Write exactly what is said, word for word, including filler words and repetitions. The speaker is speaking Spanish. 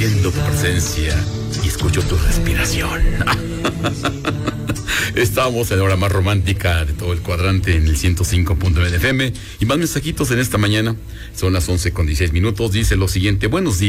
siento tu presencia y escucho tu respiración. Estamos en la hora más romántica de todo el cuadrante en el ciento cinco punto nueve de F M. Y más mensajitos en esta mañana. Son las once con dieciséis minutos. Dice lo siguiente: buenos días.